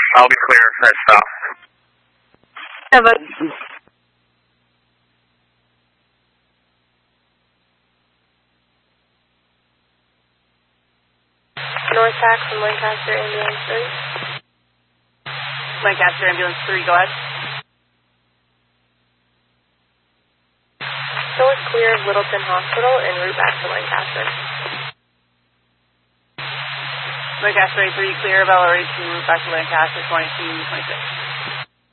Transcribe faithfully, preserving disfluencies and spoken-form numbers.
I'll be clear. Nice stop. Seven. North Tax from Lancaster Ambulance three. Lancaster Ambulance three, go ahead. North clear of Littleton Hospital en route back to Lancaster. Lancaster A three, clear of L R H en route back to Lancaster, twenty-two twenty-six.